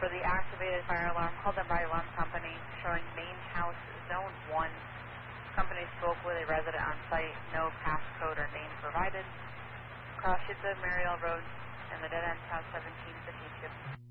For the activated fire alarm, called them by alarm company, showing main house, zone 1. Company spoke with a resident on site, no passcode or name provided. Cross Shitza Mariel Road and the dead end, town 1752.